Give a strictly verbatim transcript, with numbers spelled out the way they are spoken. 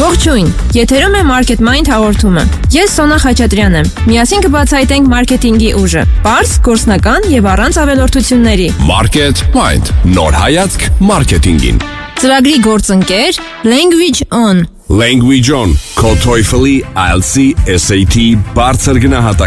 Ողջույն, եթերում է Market Mind հաղորդումը։ Ես Սոնա Խաչատրյանն եմ։ Միասին կբացահայտենք մարքեթինգի ուժը, պարզ, գործնական եւ առանց ավելորդությունների։ Market Mind, նոր հայացք մարքեթինգին։ Ծրագրի գործընկեր Language On. Language On, քո TOEFL-ի, I E L T S, S A T, բարձր գնահատակ